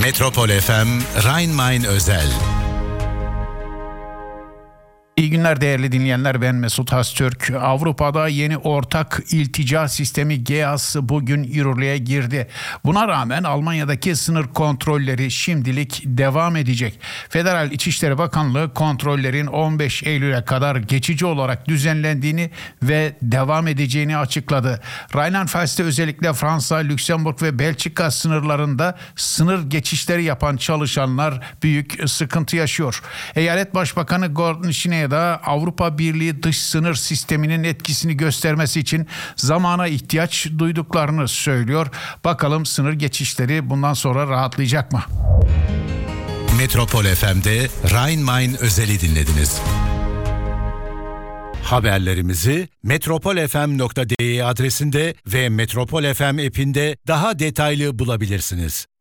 Metropol FM Rhein-Main özel. İyi günler değerli dinleyenler, ben Mesut Haztürk. Avrupa'da yeni ortak iltica sistemi GEAS bugün yürürlüğe girdi. Buna rağmen Almanya'daki sınır kontrolleri şimdilik devam edecek. Federal İçişleri Bakanlığı kontrollerin 15 Eylül'e kadar geçici olarak düzenlendiğini ve devam edeceğini açıkladı. Rheinland-Pfalz'te özellikle Fransa, Lüksemburg ve Belçika sınırlarında sınır geçişleri yapan çalışanlar büyük sıkıntı yaşıyor. Eyalet Başbakanı Gordon Schneer da Avrupa Birliği dış sınır sisteminin etkisini göstermesi için zamana ihtiyaç duyduklarını söylüyor. Bakalım sınır geçişleri bundan sonra rahatlayacak mı? Metropol FM'de Rhein-Main özeli dinlediniz. Haberlerimizi metropolfm.de adresinde ve Metropol FM app'inde daha detaylı bulabilirsiniz.